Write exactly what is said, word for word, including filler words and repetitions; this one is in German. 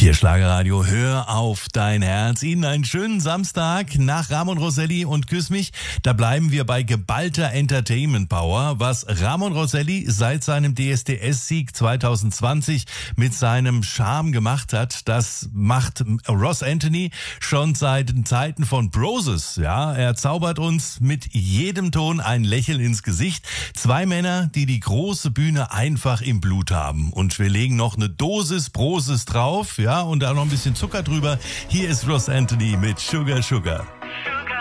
Hier Schlagerradio, hör auf dein Herz. Ihnen einen schönen Samstag nach Ramon Rosselli und Küss mich. Da bleiben wir bei geballter Entertainment Power. Was Ramon Rosselli seit seinem D S D S-Sieg zwanzig zwanzig mit seinem Charme gemacht hat, das macht Ross Anthony schon seit den Zeiten von Broses. Ja, er zaubert uns mit jedem Ton ein Lächeln ins Gesicht. Zwei Männer, die die große Bühne einfach im Blut haben. Und wir legen noch eine Dosis Broses drauf. Ja, und da noch ein bisschen Zucker drüber. Hier ist Ross Anthony mit Sugar Sugar.